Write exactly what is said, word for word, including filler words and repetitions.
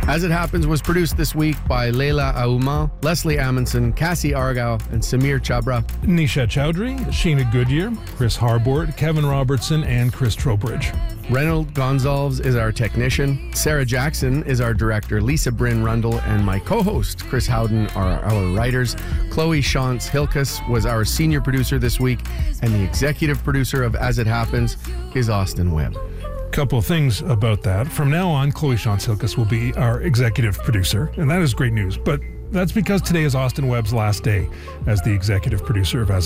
As It Happens was produced this week by Leila Auma, Leslie Amundsen, Cassie Argyle, and Samir Chabra. Nisha Chowdhury, Sheena Goodyear, Chris Harbord, Kevin Robertson, and Chris Trowbridge. Reynold Gonzalez is our technician. Sarah Jackson is our director. Lisa Bryn Rundle and my co-host, Chris Howden, are our writers. Chloe Shantz Hilkus was our senior producer this week, and the executive producer of As It Happens is Austin Webb. Couple of things about that. From now on, Chloe Shantz Hilkus will be our executive producer, and that is great news. But that's because today is Austin Webb's last day as the executive producer of As